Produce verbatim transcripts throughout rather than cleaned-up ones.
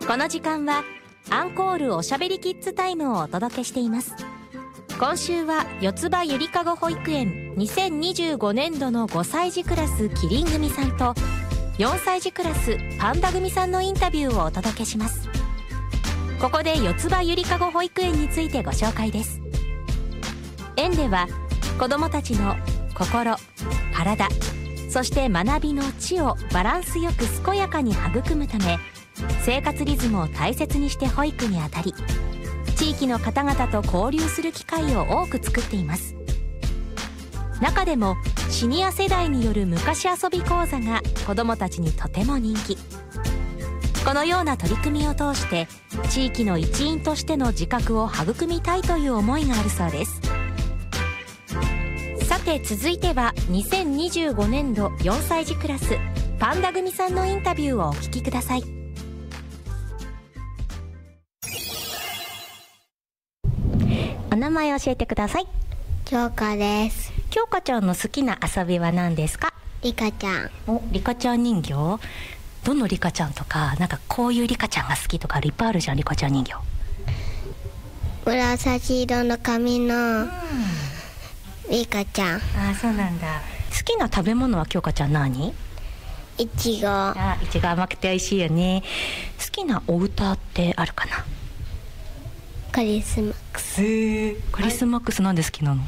この時間はアンコールおしゃべりキッズタイムをお届けしています。今週は四つ葉ゆりかご保育園にせんにじゅうごねんどのごさい児クラスキリン組さんとよんさい児クラスパンダ組さんのインタビューをお届けします。ここで四つ葉ゆりかご保育園についてご紹介です。園では子どもたちの心、体、そして学びの知をバランスよく健やかに育むため、生活リズムを大切にして保育にあたり、地域の方々と交流する機会を多く作っています。中でもシニア世代による昔遊び講座が子どもたちにとても人気。このような取り組みを通して地域の一員としての自覚を育みたいという思いがあるそうです。さて続いてはにせんにじゅうごねんどよんさい児クラスパンダ組さんのインタビューをお聞きください。お名前教えてください。 京香です。 京香ちゃんの好きな遊びは何ですか？ リカちゃん。 お、リカちゃん人形？どのリカちゃんとか、なんかこういうリカちゃんが好きとかいっぱいあるじゃん、リカちゃん人形。 紫色の髪のリカちゃん。 あ、そうなんだ。好きな食べ物は京香ちゃん何？ いちご。 あ、いちご甘くて美味しいよね。好きなお歌ってあるかな？ クリスマス。 クリスマスなんで好きなの？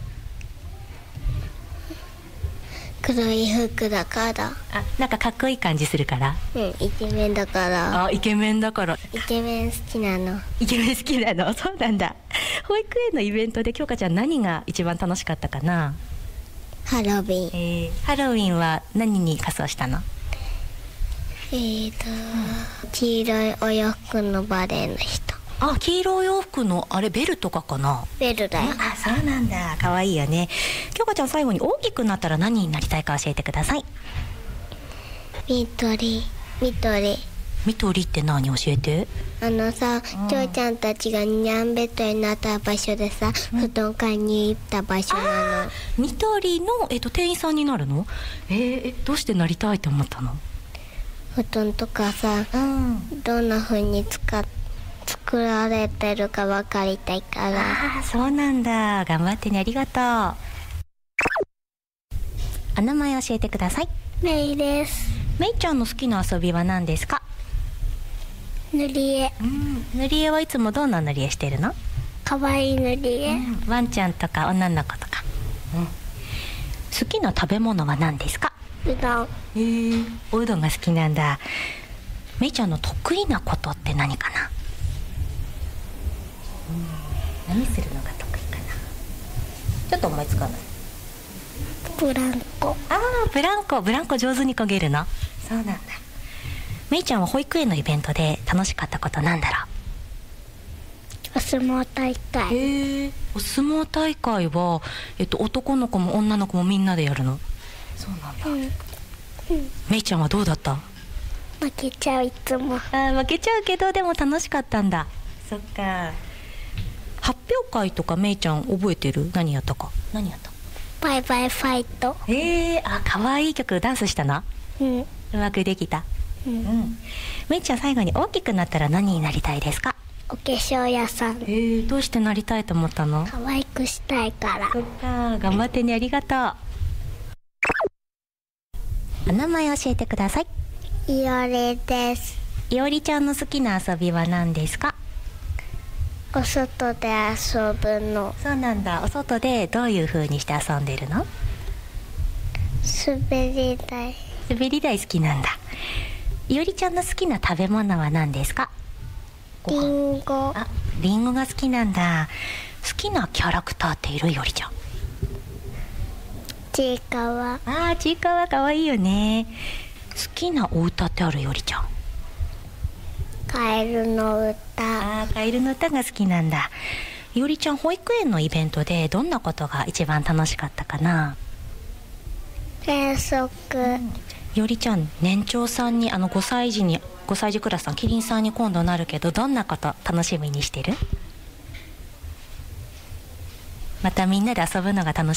黒い服だから。 あ、なんかかっこいい感じするから。 うん、イケメンだから。 あ、イケメンだから。 イケメン好きなの。 イケメン好きなの。そうなんだ。保育園のイベントで京香ちゃん何が一番楽しかったかな？ ハロウィン。 えー、ハロウィンは何に仮装したの？ えーと、うん、黄色いお洋服のバレエの人。 あ、黄色い洋服のあれベルとかかな？ ベルだよ。 あ、そうなんだ。可愛いよね。京香ちゃん最後に大きくなったら何になりたいか教えてください。 みとり。みとり。 みとりって何？教えて。 あのさ、ちょうちゃんたちがニャンベッドになった場所でさ、うん、布団買いに行った場所なの。 みとりの、えっと、店員さんになるの？えー、どうしてなりたいと思ったの？ 布団とかさ、うん、どんな風に使って作られてるか分かりたいから。 ああ、そうなんだ。頑張ってね。ありがとう。お名前教えてください。 メイです。 メイちゃんの好きな遊びは何ですか？ 塗り絵。 うん、塗り絵はいつもどんな塗り絵してるの？ かわいい塗り絵、 うん、ワンちゃんとか女の子とか、うん、好きな食べ物は何ですか？ うどん。 えー、おうどんが好きなんだ。メイちゃんの得意なことって何かな？うん、何するのが得意かな？ちょっと思いつかない。 ブランコ。 ああ、ブランコ。ブランコ上手に漕げるの？そうなんだ。めいちゃんは保育園のイベントで楽しかったことなんだろう？お相撲大会。 へえ。お相撲大会は、えっと、男の子も女の子もみんなでやるの？そうなんだ。うんうん、めいちゃんはどうだった？ 負けちゃう、いつも。 あ、負けちゃうけどでも楽しかったんだ。そっか。発表会とかめいちゃん覚えてる？何やったか？何やった？ バイバイファイト。 えー、あ、かわいい曲。ダンスしたの？うん。うまくできた。うんうん、めいちゃん最後に大きくなったら何になりたいですか？ お化粧屋さん。 えー、どうしてなりたいと思ったの？ 可愛くしたいから。 そっか、頑張ってね。ありがとう。お名前教えてください。 いおりです。 いおりちゃんの好きな遊びは何ですか？ お外で遊ぶの。 そうなんだ。お外でどういう風にして遊んでるの？ 滑り台。 滑り台好きなんだ。いおりちゃんの好きな食べ物は何ですか？ リンゴ。 あ、リンゴが好きなんだ。好きなキャラクターっている？いおりちゃん。 ちいかわ。 あー、ちいかわかわいいよね。好きなお歌ってある？いおりちゃん。 カエルの歌。 あー、カエルの歌が好きなんだ。いおりちゃん、保育園のイベントでどんなことが一番楽しかったかな？ 遠足。うんいおりちゃん、年長さんに、あのごさい児にごさい児クラスさん、キリンさんに今度なるけど、どんなこと楽しみにしてる？またみんなで遊ぶのが楽し